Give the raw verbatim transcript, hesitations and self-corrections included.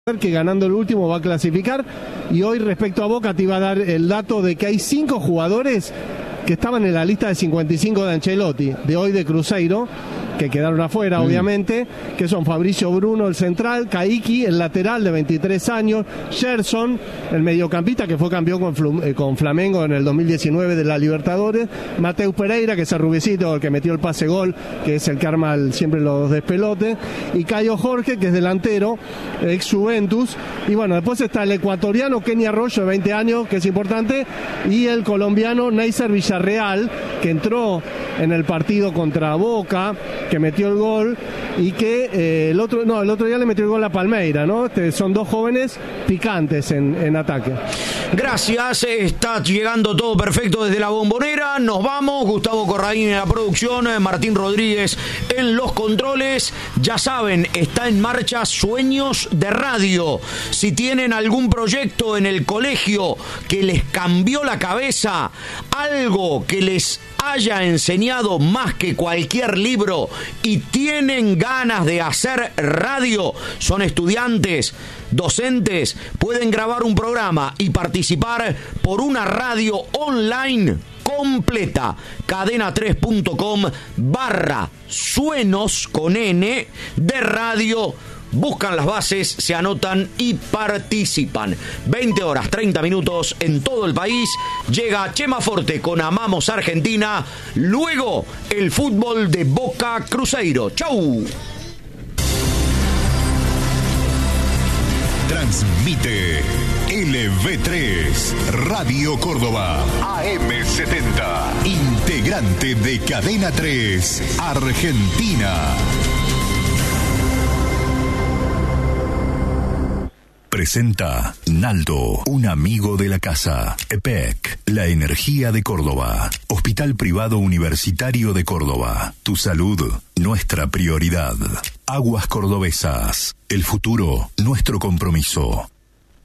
que ganando el último va a clasificar. Y hoy, respecto a Boca, te iba a dar el dato de que hay cinco jugadores que estaban en la lista de cincuenta y cinco de Ancelotti, de hoy de Cruzeiro, que quedaron afuera, mm. obviamente, que son Fabricio Bruno, el central, Caiki, el lateral de veintitrés años, Gerson, el mediocampista que fue campeón con, Flu, eh, con Flamengo en el dos mil diecinueve de la Libertadores, Mateus Pereira, que es el rubicito, el que metió el pase gol, que es el que arma el, siempre los despelotes, y Caio Jorge, que es delantero, ex Juventus, y bueno, después está el ecuatoriano Kenny Arroyo, de veinte años, que es importante, y el colombiano Neisser Villarreal, que entró en el partido contra Boca, que metió el gol, y que eh, el otro no el otro día le metió el gol a Palmeira, ¿no? Este, son dos jóvenes picantes en, en ataque. Gracias, está llegando todo perfecto desde la Bombonera. Nos vamos, Gustavo Corraín en la producción, Martín Rodríguez en los controles. Ya saben, está en marcha Sueños de Radio. Si tienen algún proyecto en el colegio que les cambió la cabeza, algo que les haya enseñado más que cualquier libro y tienen ganas de hacer radio, son estudiantes, docentes, pueden grabar un programa y participar por una radio online completa. cadena tres punto com barra suenos con N de radio. Buscan las bases, se anotan y participan. veinte horas, treinta minutos en todo el país. Llega Chema Forte con Amamos Argentina. Luego, el fútbol de Boca Cruzeiro. ¡Chau! Transmite L V tres, Radio Córdoba, A M setenta. Integrante de Cadena tres, Argentina. Presenta Naldo, un amigo de la casa. E P E C, la energía de Córdoba. Hospital Privado Universitario de Córdoba. Tu salud, nuestra prioridad. Aguas Cordobesas, el futuro, nuestro compromiso.